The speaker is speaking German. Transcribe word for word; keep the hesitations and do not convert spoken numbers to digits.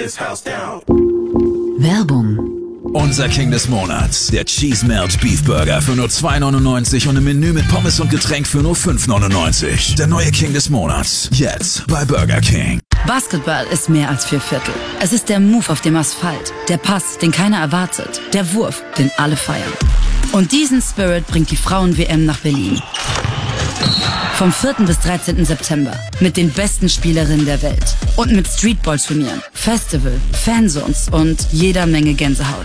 this house down. Werbung. Unser King des Monats, der Cheese Melt Beef Burger für nur zwei neunundneunzig und im Menü mit Pommes und Getränk für nur fünf neunundneunzig. Der neue King des Monats, jetzt bei Burger King. Basketball ist mehr als vier Viertel. Es ist der Move auf dem Asphalt, der Pass, den keiner erwartet, der Wurf, den alle feiern. Und diesen Spirit bringt die Frauen-W M nach Berlin. Vom vierten bis dreizehnten September mit den besten Spielerinnen der Welt und mit Streetball-Turnieren, Festival, Fanzones und jeder Menge Gänsehaut.